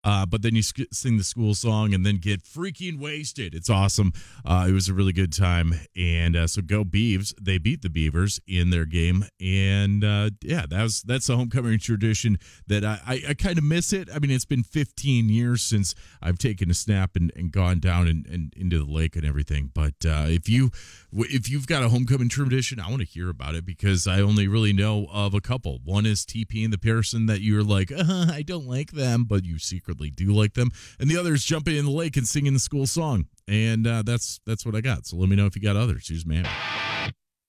But then you sing the school song and then get freaking wasted. It's awesome. It was a really good time. And so go Beavs. They beat the Beavers in their game. And yeah, that's a homecoming tradition that I kind of miss it. I mean, it's been 15 years since I've taken a snap and gone down and into the lake and everything. But if you've got a homecoming tradition, I want to hear about it because I only really know of a couple. One is TP and the person that you're like, I don't like them, but you secretly do like them, and the other is jumping in the lake and singing the school song, and that's what I got. So let me know if you got others. Here's man.